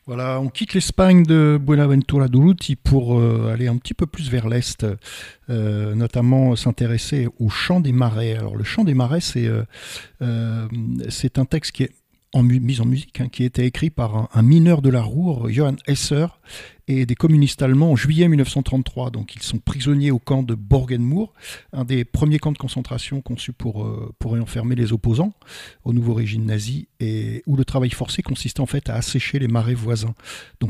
Voilà, on quitte l'Espagne de Buenaventura Durruti pour aller un petit peu plus vers l'est, notamment s'intéresser au chant des marais. Alors le chant des marais, euh, c'est un texte qui est mise en musique, hein, qui a été écrit par un mineur de la Ruhr, Johann Esser, et des communistes allemands en juillet 1933. Donc ils sont prisonniers au camp de Borgenmoor, un des premiers camps de concentration conçus pour enfermer les opposants au nouveau régime nazi, et où le travail forcé consistait en fait à assécher les marais voisins. Donc